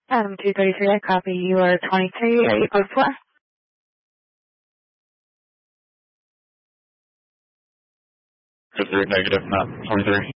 Adam 233, I copy. You are 23. Are you code 4? Negative, not 23.